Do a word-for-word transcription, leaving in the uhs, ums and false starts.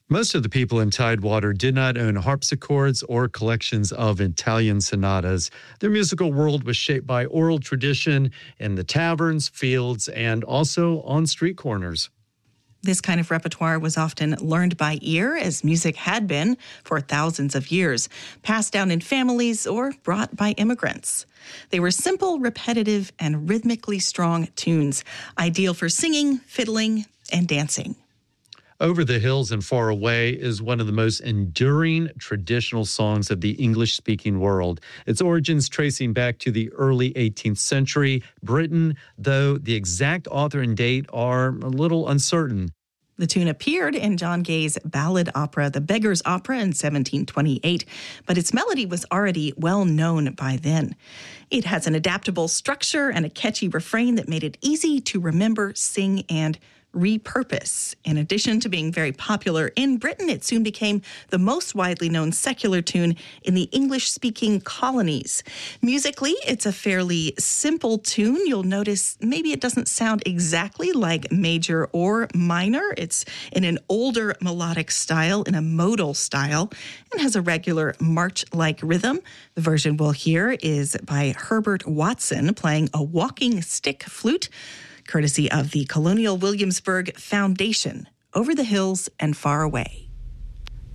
Most of the people in Tidewater did not own harpsichords or collections of Italian sonatas. Their musical world was shaped by oral tradition in the taverns, fields, and also on street corners. This kind of repertoire was often learned by ear, as music had been for thousands of years, passed down in families or brought by immigrants. They were simple, repetitive, and rhythmically strong tunes, ideal for singing, fiddling, and dancing. Over the Hills and Far Away is one of the most enduring traditional songs of the English-speaking world. Its origins tracing back to the early eighteenth century Britain, though the exact author and date are a little uncertain. The tune appeared in John Gay's ballad opera, The Beggar's Opera, in seventeen twenty-eight, but its melody was already well known by then. It has an adaptable structure and a catchy refrain that made it easy to remember, sing, and repurpose. In addition to being very popular in Britain, it soon became the most widely known secular tune in the English-speaking colonies. Musically, it's a fairly simple tune. You'll notice maybe it doesn't sound exactly like major or minor. It's in an older melodic style, in a modal style, and has a regular march-like rhythm. The version we'll hear is by Herbert Watson playing a walking stick flute, courtesy of the Colonial Williamsburg Foundation, Over the Hills and Far Away.